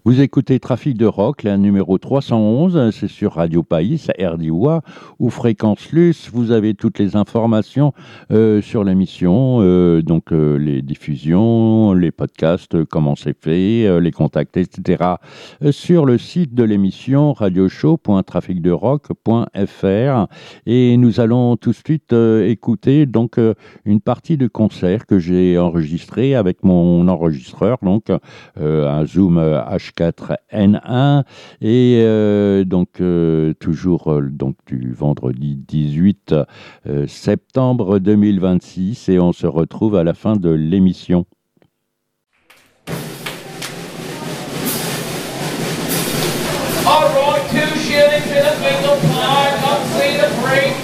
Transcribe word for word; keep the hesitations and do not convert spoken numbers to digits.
Vous écoutez Trafic de Rock, la numéro trois cent onze, c'est sur Radio Païs, R D O A ou Fréquence Luce. Vous avez toutes les informations euh, sur l'émission, euh, donc euh, les diffusions, les podcasts, euh, comment c'est fait, euh, les contacts, et cetera. Euh, sur le site de l'émission radioshow point trafic de rock point f r. Et nous allons tout de suite euh, écouter donc euh, une partie de concert que j'ai enregistré avec mon enregistreur, donc euh, un Zoom H quatre N un, et euh, donc euh, toujours euh, donc du vendredi dix-huit euh, septembre deux mille vingt-six, et on se retrouve à la fin de l'émission. All right, two shillings in a bingo pie, come see the free